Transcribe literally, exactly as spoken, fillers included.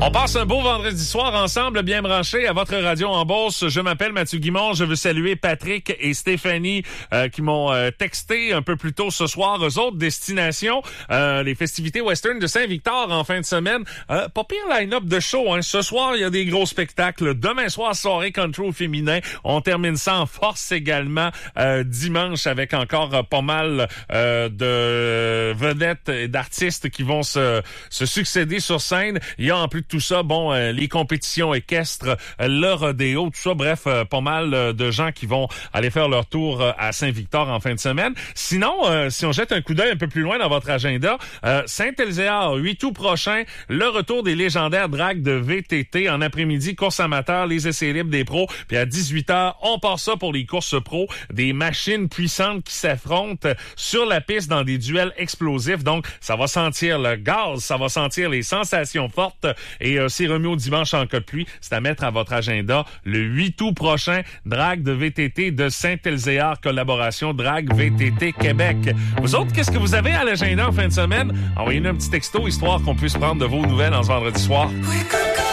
On passe un beau vendredi soir ensemble, bien branché à votre radio en Beauce. Je m'appelle Mathieu Guimond. Je veux saluer Patrick et Stéphanie euh, qui m'ont euh, texté un peu plus tôt ce soir. Eux autres, destination, euh, les festivités western de Saint-Victor en fin de semaine. Euh, pas pire line-up de show. Hein. Ce soir, il y a des gros spectacles. Demain soir, soirée country au féminin. On termine ça en force également euh, dimanche avec encore euh, pas mal euh, de vedettes et d'artistes qui vont se, se succéder sur scène. Il y a en plus de tout ça, bon, euh, les compétitions équestres, euh, le rodéo, tout ça, bref, euh, pas mal euh, de gens qui vont aller faire leur tour euh, à Saint-Victor en fin de semaine. Sinon, euh, si on jette un coup d'œil un peu plus loin dans votre agenda, euh, Saint-Elzéar, huit août prochain, le retour des légendaires drags de V T T en après-midi, course amateur, les essais libres des pros, puis à dix-huit heures, on part ça pour les courses pro, des machines puissantes qui s'affrontent sur la piste dans des duels explosifs. Donc, ça va sentir le gaz, ça va sentir les sensations fortes. Et euh, c'est remis au dimanche en cas de pluie. C'est à mettre à votre agenda le huit août prochain. Drague de V T T de Saint-Elzéar, collaboration Drague V T T Québec. Vous autres, qu'est-ce que vous avez à l'agenda en fin de semaine? Envoyez-nous un petit texto, histoire qu'on puisse prendre de vos nouvelles en ce vendredi soir.